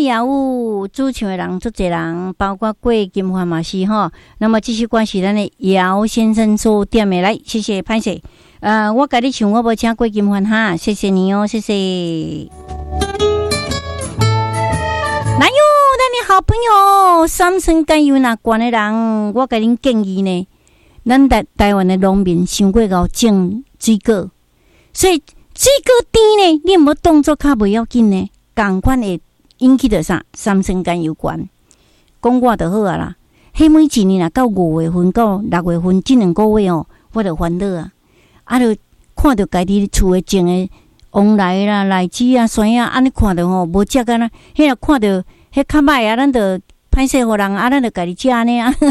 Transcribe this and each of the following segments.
也有主唱的人，足侪人，包括桂金华嘛是吼。那么这首歌是咱的姚先生所点的，来，谢谢潘姐。我甲你唱，我无请桂金华哈，谢谢你哦，谢谢。哪有咱的好朋友三生甘油那关的人，我甲恁建议呢，咱台湾的农民伤过熬种水果，所以水果甜呢，你无动作较袂要紧呢，同款会引起着啥三生甘油关。讲我就好啊啦，迄每一年啊，到5月份到6月份这2个月哦，我就烦恼啊，就看着家己厝诶种诶黄梨啦、荔枝啊、酸啊，安尼看着吼无食干呐，迄若看着迄较歹啊，咱就歹势互人啊，咱就家己食安尼啊，结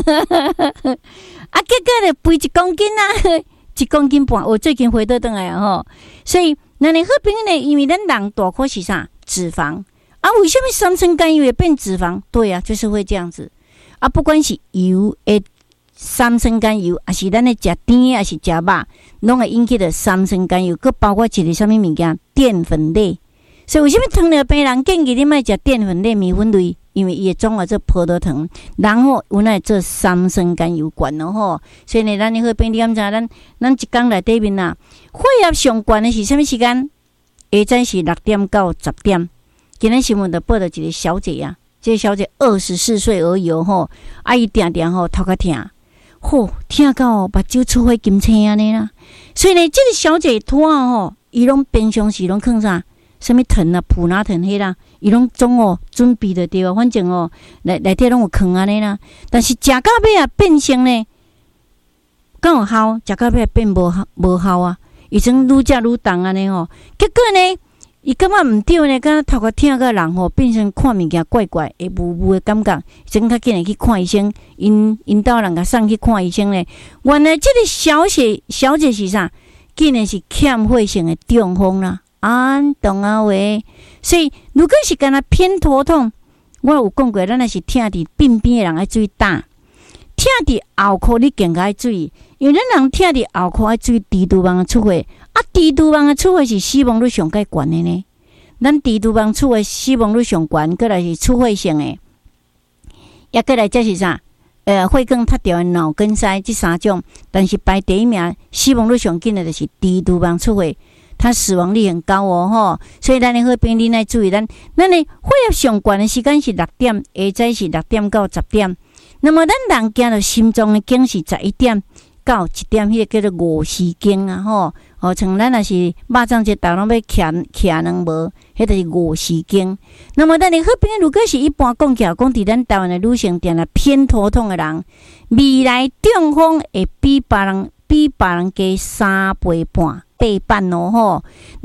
果就肥1公斤啊，1公斤半，我最近回倒转来啊吼，所以咱的好朋友呢，因为咱人大块是啥脂肪啊？为什么三生甘油会变脂肪？对啊，就是会这样子啊，不管是油诶。三生甘油，还是咱咧食甜，还是食肉，拢会引起的三生甘油。佮包括一个什么物件，淀粉类。所以为什么糖尿病人建议你莫食淀粉类、米粉类？因为伊会总合做葡萄糖，然后有那做三生甘油罐咯吼。所以呢，咱好朋友，你敢知？咱一天内底面啊，血压上悬的是什么时间？下晝是6點到10點。今日新聞就報道一個小姐啊，這個小姐24歲而已吼，伊定定吼頭殼痛。聽到目睭出血金青安尼啦，所以呢，这个小姐拖吼，伊拢平常时拢囥啥，什么藤啊、普拿藤迄啦，伊拢总准备的对啊，反正内底拢有囥安尼啦。但是食到尾啊，变成呢，敢有效？食到尾变无效啊，伊种愈食愈重安尼吼，结果呢？伊感觉毋对呢，敢若头壳痛个人吼，变成看物件怪怪，会雾雾的感觉，真较紧来去看医生。因兜人甲送去看医生呢。原来这个小姐是啥？竟然是欠血性的中风啦，懂啊喂。所以如果是敢若偏头痛，我有讲过，咱若是疼伫鬢边的人爱注意打，疼伫后裤你更加爱注意，因为咱人疼伫后裤爱注意低度网的出血。低度网的出血是死亡率上介悬的呢。咱低度网出血死亡率上悬，过来是出血性的，也过来这是啥？血管塌掉的脑梗塞这3种，但是排第一名死亡率上紧的就是低度网出血，它死亡率很高哦吼。所以咱的好朋友来注意，咱的血压上悬的时间是6点，下晝是6點到10點。那麼咱人行到心脏的經是11點到1點，迄個叫做午時經啊吼。像咱若是肉粽節頭攏要徛兩無，迄就是午時經。那麼咱的好朋友，如果是一般講起來，講佇咱台灣的女性定了偏頭痛的人，未來中風會比別人加3倍半咯吼。